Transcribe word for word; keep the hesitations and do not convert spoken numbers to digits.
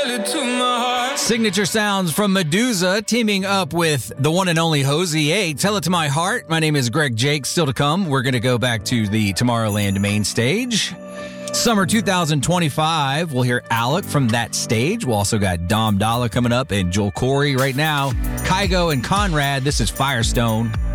tell it to my heart. Signature sounds from Medusa teaming up with the one and only Hosey A. Tell It to My Heart. My name is Greg Jake. Still to come, we're going to go back to the Tomorrowland main stage. Summer two thousand twenty-five, we'll hear Alec from that stage. We'll also got Dom Dalla coming up and Joel Corey right now. Kygo and Conrad, this is Firestone.